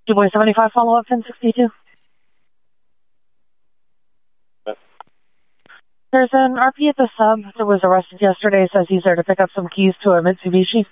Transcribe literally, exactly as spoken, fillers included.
Boy seventy-five, follow-up, ten sixty-two. There's an R P at the sub that was arrested yesterday. Says he's there to pick up some keys to a Mitsubishi.